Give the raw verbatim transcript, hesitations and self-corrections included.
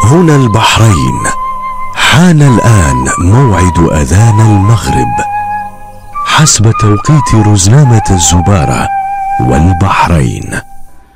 هنا البحرين، حان الآن موعد أذان المغرب حسب توقيت رزنامة الزبارة والبحرين.